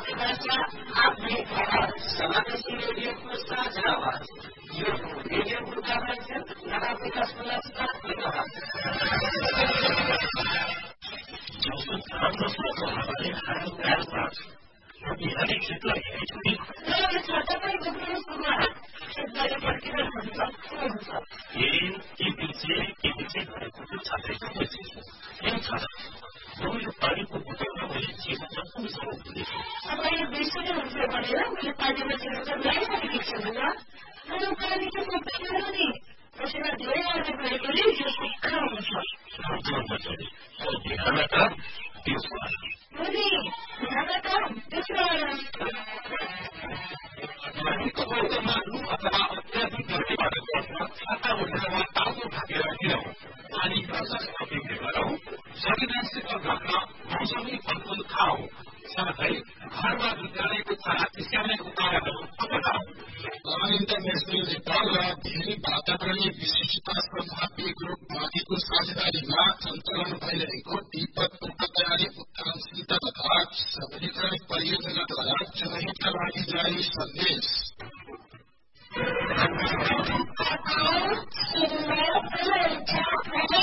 भाषा आफ्नै आवाज समावेशी रेडियोको साझा आवाज यो रेडियो उद्घाटन नगर विकासको लागि हरेक क्षेत्रलाई पानीको बोतलमा मैले चेक सम्पूर्ण तपाईँले बिर्सिनु हुन्छ भनेर मैले पानीमा चिनेर ल्याइसकेको छु होला पानी त सक्दैन नि त्यसैमा धेरै आउने भएकोले यो सुक्खा हुन्छ पानीको बोतलमा रुख अथवा अत्याधिक गर्मीबाट बस्न छाता ओढेर वा तातो ढाकेर हिँडौँ पानी प्रशस्त पिउने गरौँ संवेदनशील राख्न मौसमी फलफुल खाऊ साथै घरमा विद्यालयको चला चिस्याउने उपायहरू अपनाऊ इन्टरनेशनल नेपाल र धेरै वातावरणीय विशिष्टता सम्भावित रूप माथिको साझेदारीमा सञ्चालन भइरहेको तिब्बत पूर्व तयारी उत्थानशीलता तथा सबलीकरण परियोजनाद्वारा जनहितका लागि जारी सन्देश